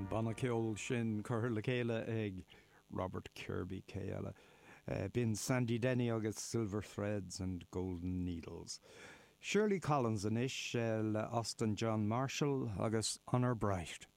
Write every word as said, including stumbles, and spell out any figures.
Banna ceol sin chur le chéile ag Robert Kirby céile. Uh, bin Sandy Denny agus Silver Threads and Golden Needles. Shirley Collins an ish uh, le Austin John Marshall agus Honor Bright.